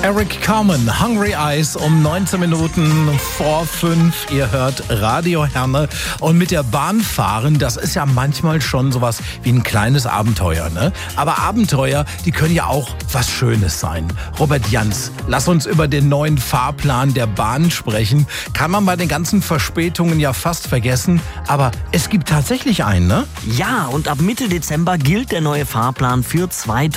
Eric Carmen, Hungry Eyes, um 19 Minuten vor 5. Ihr hört Radio Herne. Und mit der Bahn fahren, das ist ja manchmal schon sowas wie ein kleines Abenteuer, ne? Aber Abenteuer, die können ja auch was Schönes sein. Robert Jans, lass uns über den neuen Fahrplan der Bahn sprechen. Kann man bei den ganzen Verspätungen ja fast vergessen. Aber es gibt tatsächlich einen, ne? Ja, und ab Mitte Dezember gilt der neue Fahrplan für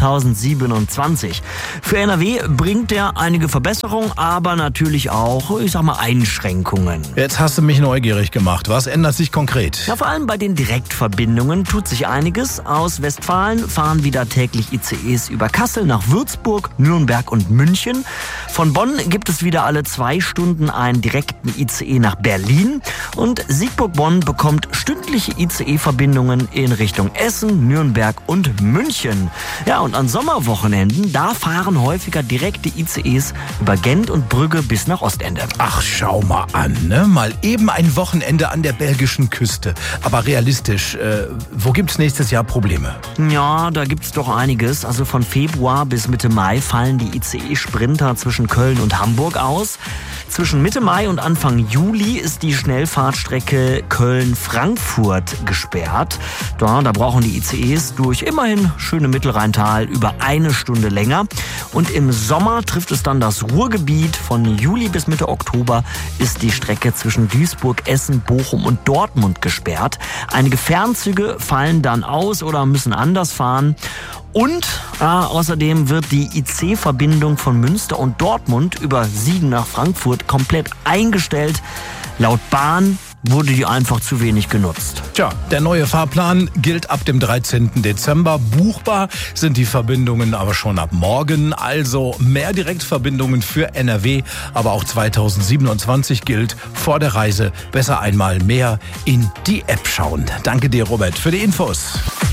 2027. Für NRW bringt der einige Verbesserungen, aber natürlich auch, Einschränkungen. Jetzt hast du mich neugierig gemacht. Was ändert sich konkret? Ja, vor allem bei den Direktverbindungen tut sich einiges. Aus Westfalen fahren wieder täglich ICEs über Kassel nach Würzburg, Nürnberg und München. Von Bonn gibt es wieder alle 2 Stunden einen direkten ICE nach Berlin. Und Siegburg-Bonn bekommt stündliche ICE-Verbindungen in Richtung Essen, Nürnberg und München. Ja, und an Sommerwochenenden, da fahren häufiger direkte ICEs über Gent und Brügge bis nach Ostende. Ach, schau mal an, ne? Mal eben ein Wochenende an der belgischen Küste. Aber realistisch, wo gibt's nächstes Jahr Probleme? Ja, da gibt's doch einiges. Also von Februar bis Mitte Mai fallen die ICE-Sprinter zwischen Köln und Hamburg aus. Zwischen Mitte Mai und Anfang Juli ist die Schnellfahrtstrecke Köln-Frankfurt gesperrt. Da brauchen die ICEs durch immerhin schöne Mittelrheintal über 1 Stunde länger. Und im Sommer trifft es dann das Ruhrgebiet. Von Juli bis Mitte Oktober ist die Strecke zwischen Duisburg, Essen, Bochum und Dortmund gesperrt. Einige Fernzüge fallen dann aus oder müssen anders fahren. Und außerdem wird die IC-Verbindung von Münster und Dortmund über Siegen nach Frankfurt komplett eingestellt. Laut Bahn wurde die einfach zu wenig genutzt. Tja, der neue Fahrplan gilt ab dem 13. Dezember. Buchbar sind die Verbindungen aber schon ab morgen. Also mehr Direktverbindungen für NRW. Aber auch 2027 gilt, vor der Reise besser einmal mehr in die App schauen. Danke dir, Robert, für die Infos.